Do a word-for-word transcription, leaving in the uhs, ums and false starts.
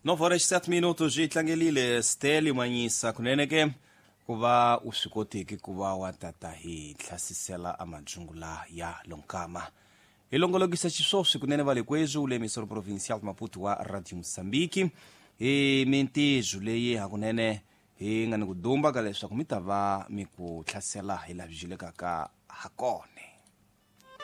nove horas e sete minutos de tlangelile steli manyisa kuneneke kuva uswikotiki kuva watata hi thlasisela amajungula ya lonkama ilongologisa xiswoswi kunene vale kwezu ule emisoro provincial Maputo wa Radio Moçambique e menteju leyi hakunene hi nga ni ku dumba ka leswaku mi ta va mi ku thlasela hi lavijile kaka hakone